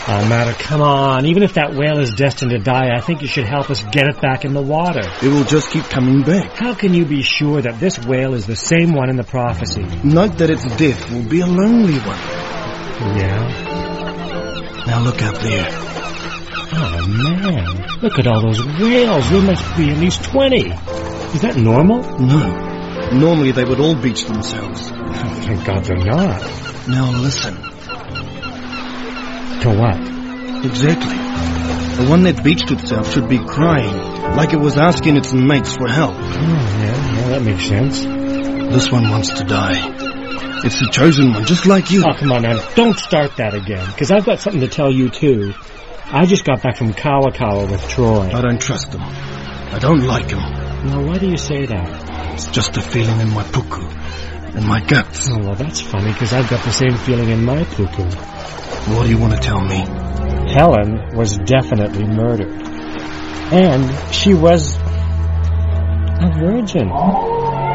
Oh, Matter, come on. Even if that whale is destined to die, I think you should help us get it back in the water. It will just keep coming back. How can you be sure that this whale is the same one in the prophecy? Note that its death will be a lonely one. Yeah? Now look out there. Oh, man. Look at all those whales. There must be at least 20. Is that normal? No. Normally they would all beach themselves. Oh, thank God they're not. Now listen. To what? Exactly. The one that beached itself should be crying, like it was asking its mates for help. Oh, yeah, that makes sense. This one wants to die. It's the chosen one, just like you. Oh, come on, man. Don't start that again, because I've got something to tell you, too. I just got back from Kawakawa with Troy. I don't trust them. I don't like them. Now, why do you say that? It's just a feeling in my puku, in my guts. Oh, well, that's funny, because I've got the same feeling in my puku. What do you want to tell me? Helen was definitely murdered. And she was a virgin.